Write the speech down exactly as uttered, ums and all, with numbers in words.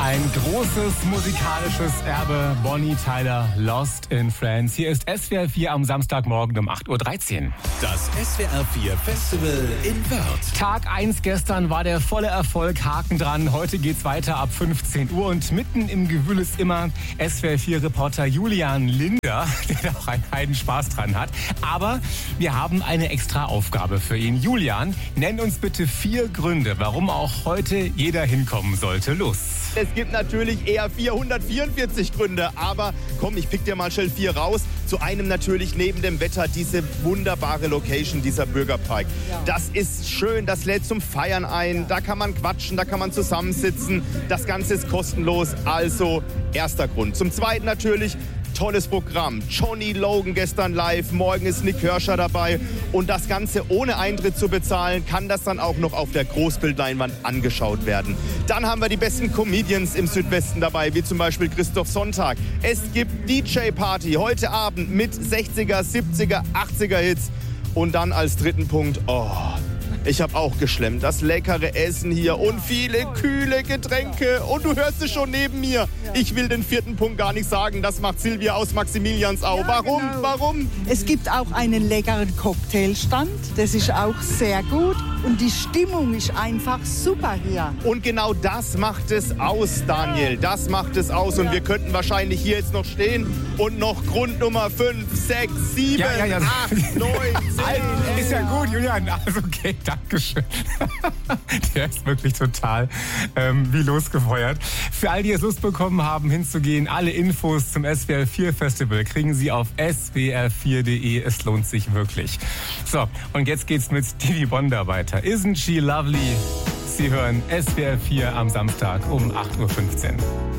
Ein großes musikalisches Erbe. Bonnie Tyler, Lost in France. Hier ist S W R vier am Samstagmorgen um acht Uhr dreizehn. Das S W R vier Festival in Wörth. Tag eins gestern war der volle Erfolg, Haken dran. Heute geht's weiter ab fünfzehn Uhr und mitten im Gewühl ist immer S W R vier Reporter Julian Linder, der auch einen Heidenspaß dran hat. Aber wir haben eine extra Aufgabe für ihn. Julian, nenn uns bitte vier Gründe, warum auch heute jeder hinkommen sollte. Los! Es gibt natürlich eher vierhundertvierundvierzig Gründe, aber komm, ich pick dir mal schnell vier raus. Zu einem natürlich neben dem Wetter diese wunderbare Location, dieser Bürgerpark. Das ist schön, das lädt zum Feiern ein, da kann man quatschen, da kann man zusammensitzen. Das Ganze ist kostenlos, also erster Grund. Zum Zweiten natürlich tolles Programm. Johnny Logan gestern live, morgen ist Nick Hirscher dabei. Und das Ganze ohne Eintritt zu bezahlen, kann das dann auch noch auf der Großbildleinwand angeschaut werden. Dann haben wir die besten Comedians im Südwesten dabei, wie zum Beispiel Christoph Sonntag. Es gibt D J-Party heute Abend mit sechziger, siebziger, achtziger Hits. Und dann als dritten Punkt, oh, ich habe auch geschlemmt. Das leckere Essen hier und viele kühle Getränke. Und du hörst es schon neben mir. Ich will den vierten Punkt gar nicht sagen. Das macht Silvia aus Maximiliansau. Ja, Warum? genau. Warum? Es gibt auch einen leckeren Cocktailstand. Das ist auch sehr gut. Und die Stimmung ist einfach super hier. Und genau das macht es aus, Daniel. Das macht es aus. Und wir könnten wahrscheinlich hier jetzt noch stehen und noch Grund Nummer fünf, sechs, sieben, Ja, ja, ja. acht, neun, zehn. Ist ja gut, Julian. Also okay, Dankeschön. Der ist wirklich total ähm, wie losgefeuert. Für all die es Lust bekommen haben, hinzugehen, alle Infos zum S W R vier Festival kriegen Sie auf s w r vier punkt d e. Es lohnt sich wirklich. So, und jetzt geht's mit Stevie Wonder weiter. Isn't she lovely? Sie hören S W R vier am Samstag um acht Uhr fünfzehn.